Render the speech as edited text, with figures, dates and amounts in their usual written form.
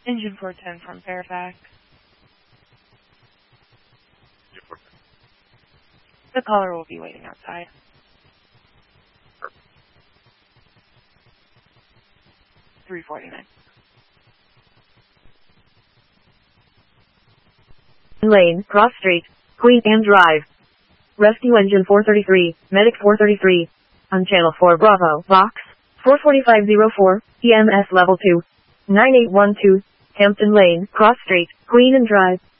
Engine 410 from Fairfax. The caller will be waiting outside. 349. Lane, Cross Street, Queen Anne Drive. Rescue Engine 433, Medic 433. On Channel 4 Bravo, Box 44504, EMS Level 2. 9812, Hampton Lane, Cross Street, Queen Anne Drive.